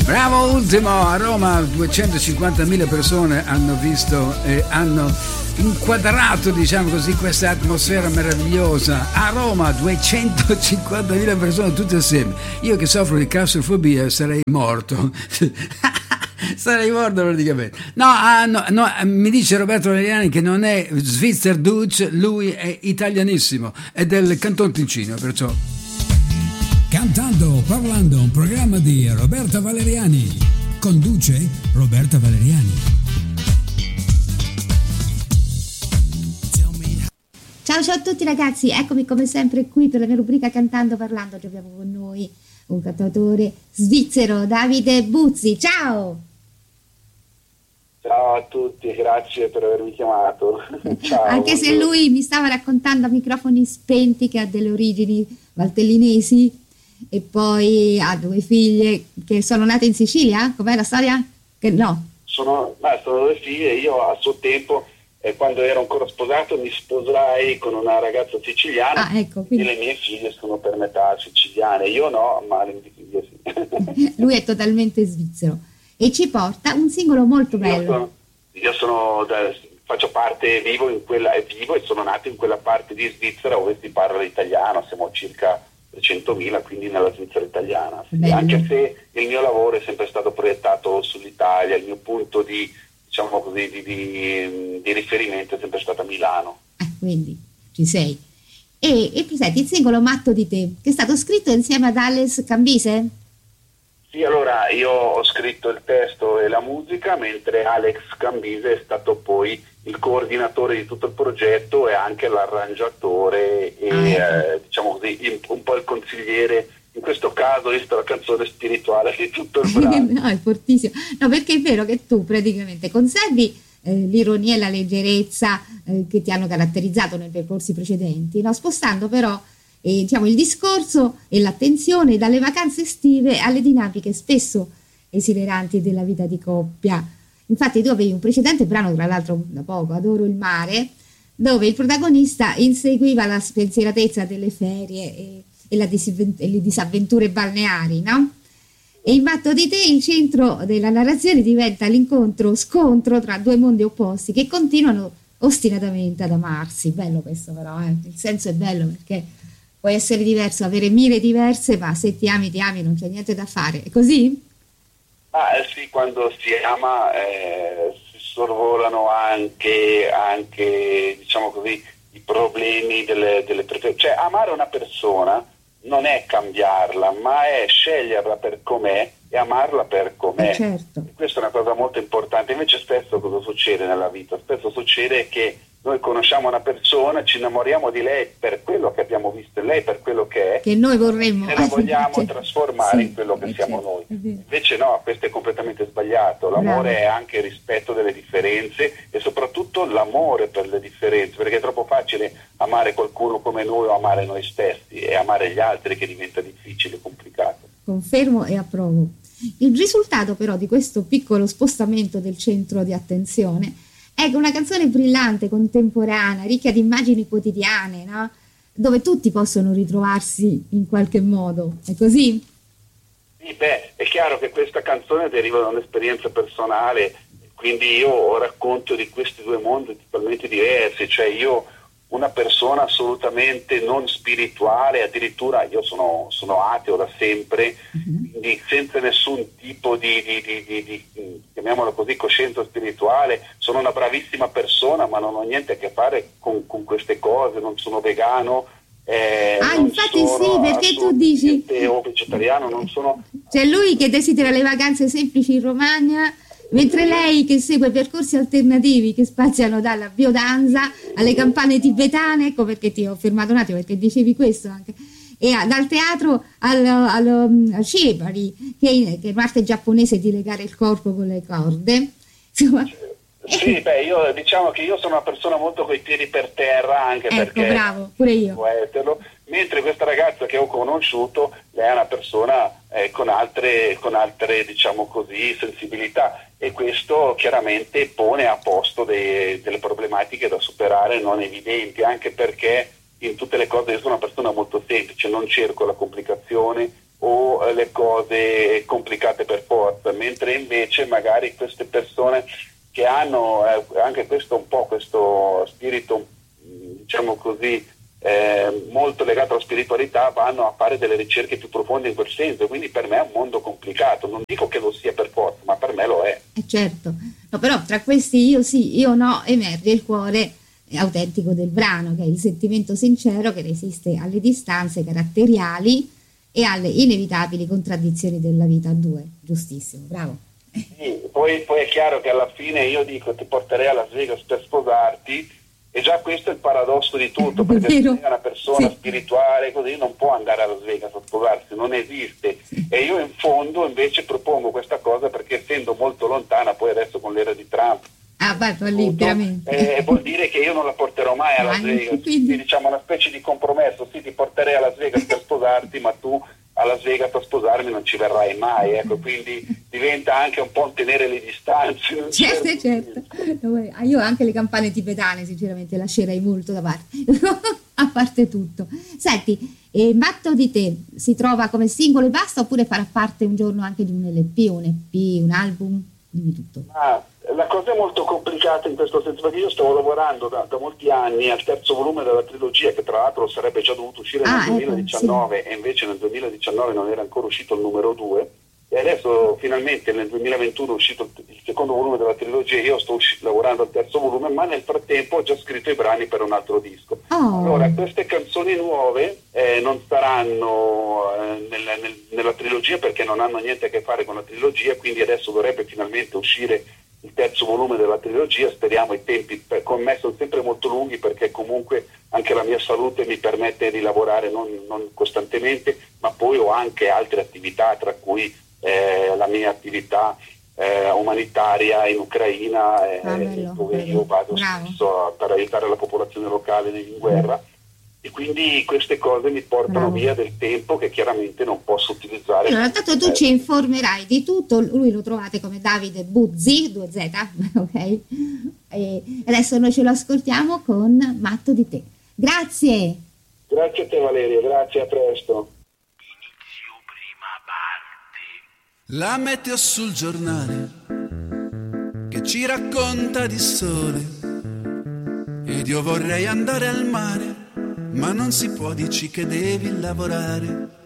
Bravo, ultimo. A Roma 250.000 persone hanno visto e hanno inquadrato, diciamo così, questa atmosfera meravigliosa. A Roma 250.000 persone tutte assieme. Io che soffro di claustrofobia sarei morto. Sarei morto praticamente. No, mi dice Roberto Valeriani che non è Svizzer Dutch, lui è italianissimo, è del Canton Ticino, perciò. Cantando, parlando, un programma di Roberta Valeriani. Conduce Roberta Valeriani. Ciao a tutti ragazzi, eccomi come sempre qui per la mia rubrica Cantando, parlando. Oggi abbiamo con noi un cantautore svizzero, Davide Buzzi. Ciao! Ciao a tutti, grazie per avermi chiamato. Ciao. Anche se lui mi stava raccontando a microfoni spenti che ha delle origini valtellinesi e poi ha 2 figlie che sono nate in Sicilia. Com'è la storia? Che no. Sono 2 figlie. Io a suo tempo, quando ero ancora sposato, mi sposai con una ragazza siciliana. Ecco, quindi... e le mie figlie sono per metà siciliane. Io no, ma le mie figlie sì. Lui è totalmente svizzero e ci porta un singolo molto bello. Faccio parte, vivo e sono nato in quella parte di Svizzera dove si parla l'italiano. Siamo circa 300.000, quindi nella Svizzera italiana. Sì. Anche se il mio lavoro è sempre stato proiettato sull'Italia, il mio punto di, diciamo così, di riferimento è sempre stato a Milano. Quindi ci sei. E presenti il singolo Matto di te, che è stato scritto insieme ad Alex Cambise? Sì, allora io ho scritto il testo e la musica, mentre Alex Cambise è stato poi il coordinatore di tutto il progetto e anche l'arrangiatore e diciamo così un po' il consigliere. In questo caso questa è la canzone spirituale di tutto il brano. No, è fortissimo. No, perché è vero che tu praticamente conservi l'ironia e la leggerezza che ti hanno caratterizzato nei percorsi precedenti, no? Spostando però diciamo il discorso e l'attenzione dalle vacanze estive alle dinamiche spesso esileranti della vita di coppia. Infatti tu avevi un precedente brano, tra l'altro da poco, Adoro il mare, dove il protagonista inseguiva la spensieratezza delle ferie e le disavventure balneari, no? E in Matto di te il centro della narrazione diventa scontro tra 2 mondi opposti che continuano ostinatamente ad amarsi. Bello questo però, il senso è bello perché puoi essere diverso, avere mire diverse, ma se ti ami, non c'è niente da fare. È così? Sì, quando si ama si sorvolano anche diciamo così i problemi delle preferenze. Cioè amare una persona non è cambiarla, ma è sceglierla per com'è e amarla per com'è. Certo. E questa è una cosa molto importante. Invece spesso cosa succede nella vita? Spesso succede che noi conosciamo una persona, ci innamoriamo di lei per quello che abbiamo visto in lei, per quello che è, che noi vorremmo, e la vogliamo certo, trasformare in quello che siamo noi. Invece no, questo è completamente sbagliato. L'amore è anche il rispetto delle differenze e soprattutto l'amore per le differenze, perché è troppo facile amare qualcuno come noi o amare noi stessi, e amare gli altri che diventa difficile e complicato. Confermo e approvo. Il risultato però di questo piccolo spostamento del centro di attenzione è una canzone brillante, contemporanea, ricca di immagini quotidiane, no? Dove tutti possono ritrovarsi in qualche modo. È così? Sì, è chiaro che questa canzone deriva da un'esperienza personale, quindi io racconto di questi 2 mondi totalmente diversi. Cioè io, una persona assolutamente non spirituale, addirittura io sono ateo da sempre, quindi senza nessun tipo di chiamiamolo così, coscienza spirituale. Sono una bravissima persona, ma non ho niente a che fare con queste cose, non sono vegano. Infatti sì, perché tu dici o vegetariano, non sono. C'è lui che desidera le vacanze semplici in Romagna, mentre lei che segue percorsi alternativi che spaziano dalla biodanza alle campane tibetane. Ecco perché ti ho fermato un attimo, perché dicevi questo anche, e dal teatro al shibari, che è un'arte giapponese di legare il corpo con le corde. Insomma, sì, io diciamo che io sono una persona molto coi piedi per terra, anche perché bravo, pure io. Mentre questa ragazza che ho conosciuto, lei è una persona con altre diciamo così sensibilità, e questo chiaramente pone a posto delle problematiche da superare non evidenti, anche perché in tutte le cose io sono una persona molto semplice, non cerco la complicazione, o le cose complicate per forza, mentre invece magari queste persone che hanno anche questo un po' questo spirito, diciamo così, molto legato alla spiritualità, vanno a fare delle ricerche più profonde in quel senso. Quindi per me è un mondo complicato, non dico che lo sia per forza, ma per me lo è. Certo, no, però tra questi io sì, io no, emerge il cuore autentico del brano, che è il sentimento sincero che resiste alle distanze caratteriali e alle inevitabili contraddizioni della vita a due. Giustissimo, bravo. Sì, poi è chiaro che alla fine io dico ti porterei a Las Vegas per sposarti, e già questo è il paradosso di tutto, perché se è una persona spirituale così non può andare a Las Vegas a sposarsi, non esiste. E io in fondo invece propongo questa cosa perché, essendo molto lontana, poi adesso con l'era di Trump, lì, veramente. Vuol dire che io non la porterò mai a Las Vegas, quindi diciamo una specie di compromesso: sì, ti porterei a Las Vegas per sposarti, ma tu a Las Vegas a sposarmi non ci verrai mai, ecco. Quindi diventa anche un po' tenere le distanze. Certo. Io anche le campane tibetane sinceramente lascerei molto da parte. A parte tutto, senti, Matto di te si trova come singolo e basta, oppure farà parte un giorno anche di un LP, un EP, un album? Dimmi tutto. La cosa è molto complicata in questo senso, perché io stavo lavorando da molti anni al terzo volume della trilogia, che tra l'altro sarebbe già dovuto uscire nel 2019, e invece nel 2019 non era ancora uscito il numero 2, e adesso finalmente nel 2021 è uscito il secondo volume della trilogia. Io sto lavorando al terzo volume, ma nel frattempo ho già scritto i brani per un altro disco. Allora, queste canzoni nuove non saranno nella trilogia, perché non hanno niente a che fare con la trilogia, quindi adesso dovrebbe finalmente uscire il terzo volume della trilogia. Speriamo. I tempi con me sono sempre molto lunghi, perché comunque anche la mia salute mi permette di lavorare non costantemente, ma poi ho anche altre attività, tra cui la mia attività umanitaria in Ucraina, dove io vado spesso per aiutare la popolazione locale in guerra, e quindi queste cose mi portano via del tempo che chiaramente non posso utilizzare. Allora, tanto tu ci informerai di tutto. Lui lo trovate come Davide Buzzi, 2Z, ok? E adesso noi ce lo ascoltiamo con Matto di te. Grazie. Grazie a te, Valeria, grazie, a presto. La meteo sul giornale che ci racconta di sole, ed io vorrei andare al mare, ma non si può, dici che devi lavorare.